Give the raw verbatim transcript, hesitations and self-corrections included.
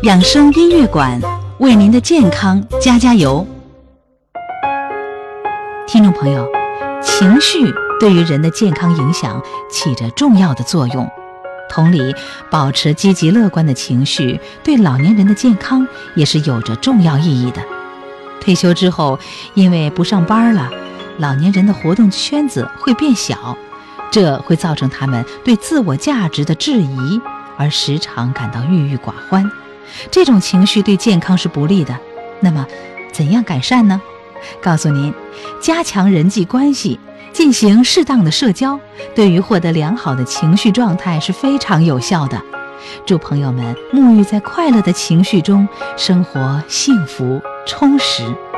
养生音乐馆为您的健康加加油。听众朋友，情绪对于人的健康影响起着重要的作用，同理，保持积极乐观的情绪对老年人的健康也是有着重要意义的。退休之后，因为不上班了，老年人的活动圈子会变小，这会造成他们对自我价值的质疑，而时常感到郁郁寡欢。这种情绪对健康是不利的。那么怎样改善呢？告诉您，加强人际关系，进行适当的社交，对于获得良好的情绪状态是非常有效的。祝朋友们沐浴在快乐的情绪中，生活幸福充实。